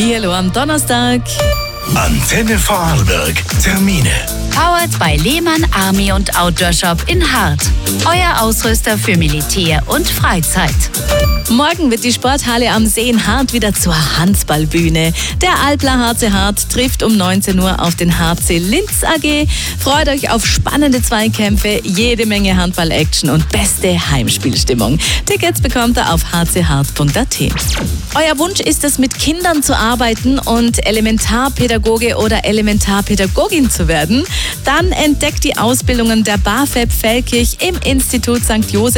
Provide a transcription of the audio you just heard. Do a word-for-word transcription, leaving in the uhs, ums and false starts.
Hallihallo am Donnerstag. Antenne Vorarlberg. Termine. Powered bei Lehmann Army und Outdoor Shop in Hart. Euer Ausrüster für Militär und Freizeit. Morgen wird die Sporthalle am See in Hart wieder zur Handballbühne. Der Alpler H C Hart trifft um neunzehn Uhr auf den H C Linz A G. Freut euch auf spannende Zweikämpfe, jede Menge Handball-Action und beste Heimspielstimmung. Tickets bekommt ihr auf h c hart punkt a t. Euer Wunsch ist es, mit Kindern zu arbeiten und Elementarpädagoge oder Elementarpädagogin zu werden? Dann entdeckt die Ausbildungen der BAföG Feldkirch im Institut Sankt Joseph